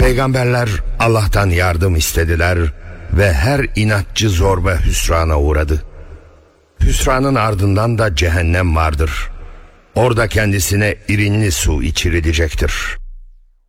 Peygamberler Allah'tan yardım istediler ve her inatçı zorba hüsrana uğradı. Hüsranın ardından da cehennem vardır. Orada kendisine irinli su içirilecektir.